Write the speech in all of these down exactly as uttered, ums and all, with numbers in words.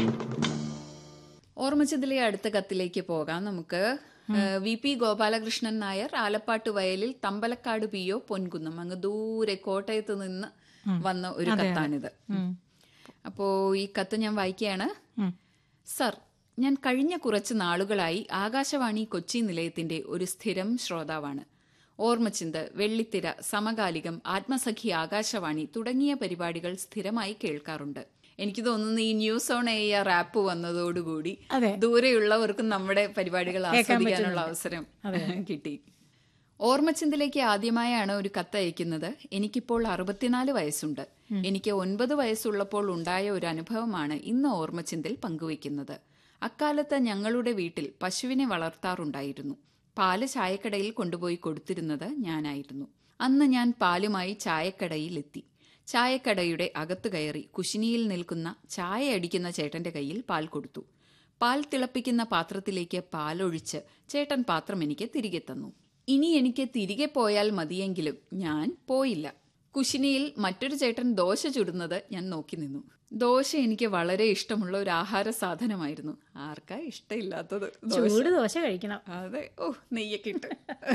ഓർമ്മച്ചതിലെ അടുത്ത കത്തിലേക്ക് പോകാം നമുക്ക്. വി പി ഗോപാലകൃഷ്ണൻ നായർ, ആലപ്പാട്ട് വയലിൽ തമ്പലക്കാട് പി ഒ പൊൻകുന്നം, അങ്ങ് ദൂരെ കോട്ടയത്ത് നിന്ന് വന്ന ഒരു കത്താണിത്. അപ്പോ ഈ കത്ത് ഞാൻ വായിക്കുകയാണ്. സർ, ഞാൻ കഴിഞ്ഞ കുറച്ച് നാളുകളായി ആകാശവാണി കൊച്ചി നിലയത്തിന്റെ ഒരു സ്ഥിരം ശ്രോതാവാണ്. ഓർമ്മച്ചിന്ത്, വെള്ളിത്തിര, സമകാലികം, ആത്മസഖി, ആകാശവാണി തുടങ്ങിയ പരിപാടികൾ സ്ഥിരമായി കേൾക്കാറുണ്ട്. എനിക്ക് തോന്നുന്നു ഈ ന്യൂസ് ഓൺ എയർ ആപ്പ് വന്നതോടുകൂടി ദൂരെയുള്ളവർക്കും നമ്മുടെ പരിപാടികൾ ആസ്വദിക്കാനുള്ള അവസരം കിട്ടി. ഓർമ്മച്ചിന്തിലേക്ക് ആദ്യമായാണ് ഒരു കത്ത് അയക്കുന്നത്. എനിക്കിപ്പോൾ അറുപത്തിനാല് വയസ്സുണ്ട്. എനിക്ക് ഒൻപത് വയസ്സുള്ളപ്പോൾ ഉണ്ടായ ഒരു അനുഭവമാണ് ഇന്ന് ഓർമ്മച്ചിന്തിൽ പങ്കുവയ്ക്കുന്നത്. അക്കാലത്ത് ഞങ്ങളുടെ വീട്ടിൽ പശുവിനെ വളർത്താറുണ്ടായിരുന്നു. പാല് ചായക്കടയിൽ കൊണ്ടുപോയി കൊടുത്തിരുന്നത് ഞാനായിരുന്നു. അന്ന് ഞാൻ പാലുമായി ചായക്കടയിലെത്തി. ചായക്കടയുടെ അകത്തു കയറി കുശിനിയിൽ നിൽക്കുന്ന ചായ അടിക്കുന്ന ചേട്ടന്റെ കയ്യിൽ പാൽ കൊടുത്തു. പാൽ തിളപ്പിക്കുന്ന പാത്രത്തിലേക്ക് പാലൊഴിച്ച് ചേട്ടൻ പാത്രം എനിക്ക് തിരികെ തന്നു. ഇനി എനിക്ക് തിരികെ പോയാൽ മതിയെങ്കിലും ഞാൻ പോയില്ല. കുശിനിയിൽ മറ്റൊരു ചേട്ടൻ ദോശ ചുടുന്നത് ഞാൻ നോക്കി നിന്നു. ദോശ എനിക്ക് വളരെ ഇഷ്ടമുള്ള ഒരു ആഹാര സാധനമായിരുന്നു. ആർക്കാ ഇഷ്ടമില്ലാത്തത്? ചൂട് ദോശ കഴിക്കണം. അതെ. ഓ, നെയ്യൊക്കെ ഇട്ട്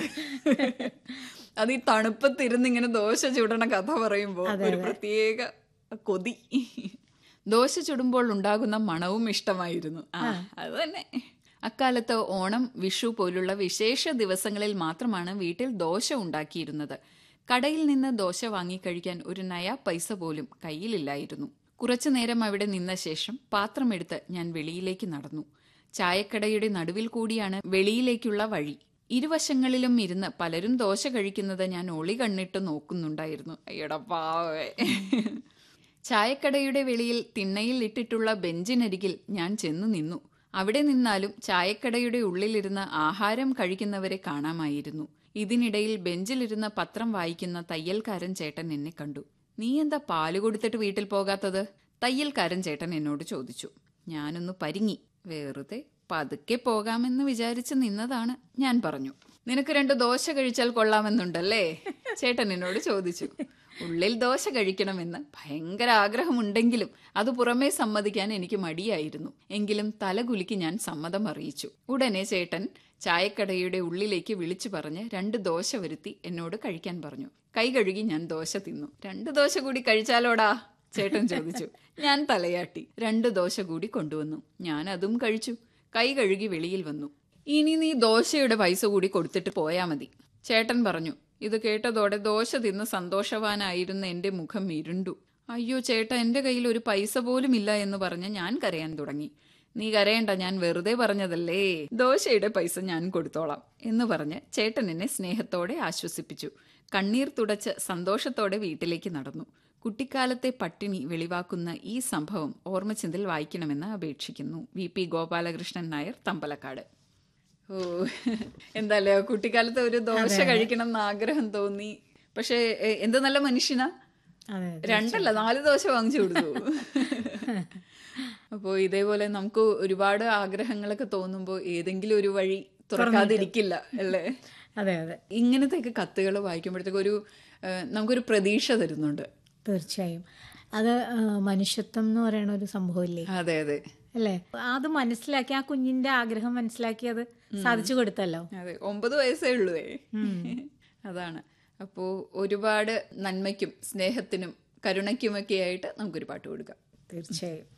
അത് ഈ തണുപ്പത്തിരുന്ന് ഇങ്ങനെ ദോശ ചുടണ കഥ പറയുമ്പോ ഒരു പ്രത്യേക കൊതി. ദോശ ചുടുമ്പോൾ ഉണ്ടാകുന്ന മണവും ഇഷ്ടമായിരുന്നു. ആ അത് തന്നെ. അക്കാലത്ത് ഓണം, വിഷു പോലുള്ള വിശേഷ ദിവസങ്ങളിൽ മാത്രമാണ് വീട്ടിൽ ദോശ ഉണ്ടാക്കിയിരുന്നത്. കടയിൽ നിന്ന് ദോശ വാങ്ങിക്കഴിക്കാൻ ഒരു നയാ പൈസ പോലും കയ്യിലില്ലായിരുന്നു. കുറച്ചു നേരം അവിടെ നിന്ന ശേഷം പാത്രമെടുത്ത് ഞാൻ വെളിയിലേക്ക് നടന്നു. ചായക്കടയുടെ നടുവിൽ കൂടിയാണ് വെളിയിലേക്കുള്ള വഴി. ഇരുവശങ്ങളിലും ഇരുന്ന് പലരും ദോശ കഴിക്കുന്നത് ഞാൻ ഒളി കണ്ണിട്ട് നോക്കുന്നുണ്ടായിരുന്നു. അയ്യടാ പാവേ. ചായക്കടയുടെ വെളിയിൽ തിണ്ണയിൽ ഇട്ടിട്ടുള്ള ബെഞ്ചിനരികിൽ ഞാൻ ചെന്നു നിന്നു. അവിടെ നിന്നാലും ചായക്കടയുടെ ഉള്ളിലിരുന്ന് ആഹാരം കഴിക്കുന്നവരെ കാണാമായിരുന്നു. ഇതിനിടയിൽ ബെഞ്ചിലിരുന്ന പത്രം വായിക്കുന്ന തയ്യൽക്കാരൻ ചേട്ടൻ എന്നെ കണ്ടു. നീ എന്താ പാല് കൊടുത്തിട്ട് വീട്ടിൽ പോകാത്തത്? തയ്യൽക്കാരൻ ചേട്ടൻ എന്നോട് ചോദിച്ചു. ഞാനൊന്ന് പരിങ്ങി. വെറുതെ പതുക്കെ പോകാമെന്ന് വിചാരിച്ച് നിന്നതാണ്, ഞാൻ പറഞ്ഞു. നിനക്ക് രണ്ട് ദോശ കഴിച്ചാൽ കൊള്ളാമെന്നുണ്ടല്ലേ? ചേട്ടൻ എന്നോട് ചോദിച്ചു. ഉള്ളിൽ ദോശ കഴിക്കണമെന്ന് ഭയങ്കര ആഗ്രഹമുണ്ടെങ്കിലും അത് പുറമേ സമ്മതിക്കാൻ എനിക്ക് മടിയായിരുന്നു. എങ്കിലും തലകുലുക്കി ഞാൻ സമ്മതം അറിയിച്ചു. ഉടനെ ചേട്ടൻ ചായക്കടയുടെ ഉള്ളിലേക്ക് വിളിച്ചു പറഞ്ഞ് രണ്ട് ദോശ വരുത്തി എന്നോട് കഴിക്കാൻ പറഞ്ഞു. കൈ കഴുകി ഞാൻ ദോശ തിന്നു. രണ്ട് ദോശ കൂടി കഴിച്ചാലോടാ? ചേട്ടൻ ചോദിച്ചു. ഞാൻ തലയാട്ടി. രണ്ട് ദോശ കൂടി കൊണ്ടുവന്നു. ഞാൻ അതും കഴിച്ചു. കൈ കഴുകി വെളിയിൽ വന്നു. ഇനി നീ ദോശയുടെ പൈസ കൂടി കൊടുത്തിട്ട് പോയാ മതി, ചേട്ടൻ പറഞ്ഞു. ഇത് കേട്ടതോടെ ദോശ തിന്ന് സന്തോഷവാനായിരുന്ന എന്റെ മുഖം ഇരുണ്ടു. അയ്യോ ചേട്ടാ, എന്റെ കയ്യിൽ ഒരു പൈസ പോലും ഇല്ല എന്ന് പറഞ്ഞ് ഞാൻ കരയാൻ തുടങ്ങി. നീ കരയണ്ട, ഞാൻ വെറുതെ പറഞ്ഞതല്ലേ, ദോശയുടെ പൈസ ഞാൻ കൊടുത്തോളാം എന്ന് പറഞ്ഞ് ചേട്ടൻ എന്നെ സ്നേഹത്തോടെ ആശ്വസിപ്പിച്ചു. കണ്ണീർ തുടച്ച് സന്തോഷത്തോടെ വീട്ടിലേക്ക് നടന്നു. കുട്ടിക്കാലത്തെ പട്ടിണി വെളിവാക്കുന്ന ഈ സംഭവം ഓർമ്മച്ചിന്തിൽ വായിക്കണമെന്ന് അപേക്ഷിക്കുന്നു. V P Gopalakrishnan Nair, Thampalakkad. ഓ, എന്താല്ലേ, കുട്ടിക്കാലത്ത് ഒരു ദോശ കഴിക്കണം എന്ന് ആഗ്രഹം തോന്നി. പക്ഷെ എന്ത് നല്ല മനുഷ്യനാ, രണ്ടല്ല നാല് ദോശ വാങ്ങിച്ചു കൊടുത്തു. അപ്പോൾ ഇതേപോലെ നമുക്ക് ഒരുപാട് ആഗ്രഹങ്ങളൊക്കെ തോന്നുമ്പോൾ ഏതെങ്കിലും ഒരു വഴി തുറക്കാതിരിക്കില്ല അല്ലേ? അതെ അതെ. ഇങ്ങനത്തെയൊക്കെ കത്തുകൾ വായിക്കുമ്പോഴത്തേക്ക് ഒരു നമുക്കൊരു പ്രതീക്ഷ തരുന്നുണ്ട്. തീർച്ചയായും. അത് മനുഷ്യത്വം എന്ന് പറയുന്ന ഒരു സംഭവമില്ലേ? അതെ അതെ അല്ലേ? അത് മനസ്സിലാക്കി, ആ കുഞ്ഞിന്റെ ആഗ്രഹം മനസ്സിലാക്കി അത് സാധിച്ചു കൊടുത്തല്ലോ. അതെ, ഒമ്പത് വയസ്സേ ഉള്ളൂ. അതാണ്. അപ്പോൾ ഒരുപാട് നന്മയ്ക്കും സ്നേഹത്തിനും കരുണയ്ക്കുമൊക്കെ ആയിട്ട് നമുക്കൊരു പാട്ട് കൊടുക്കാം. തീർച്ചയായും.